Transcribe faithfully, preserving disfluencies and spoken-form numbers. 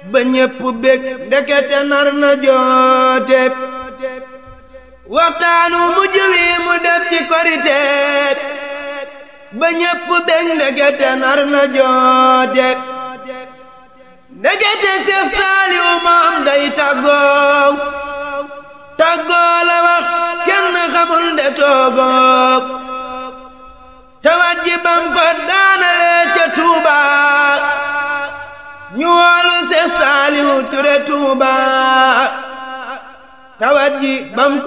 ba ñépp bég ndekete nar na joote waxtaanu mujj wi mu def ci korite ba ñépp bég ndekete nar na joote ndekete Seex Saaliw moom day tàggoo tàggoo la wax kenn xamul nde toogoo tawat ji bam ko daanale ca Tuuba ñu woolu Seex Saaliw Ture Tuuba tawat ji bam